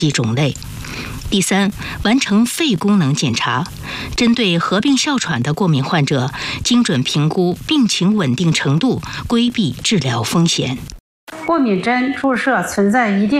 及种类。第三，完成肺功能检查，针对合并哮喘的过敏患者，精准评估病情稳定程度，规避治疗风险。 过敏针注射存在一定